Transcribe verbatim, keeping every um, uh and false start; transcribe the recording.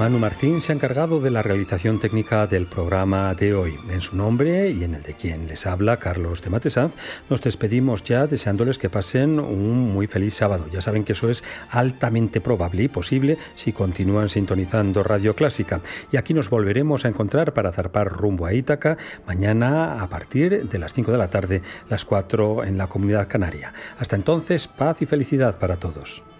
Manu Martín se ha encargado de la realización técnica del programa de hoy. En su nombre y en el de quien les habla, Carlos de Matesanz, nos despedimos ya deseándoles que pasen un muy feliz sábado. Ya saben que eso es altamente probable y posible si continúan sintonizando Radio Clásica. Y aquí nos volveremos a encontrar para zarpar rumbo a Ítaca mañana a partir de las cinco de la tarde, las cuatro en la Comunidad Canaria. Hasta entonces, paz y felicidad para todos.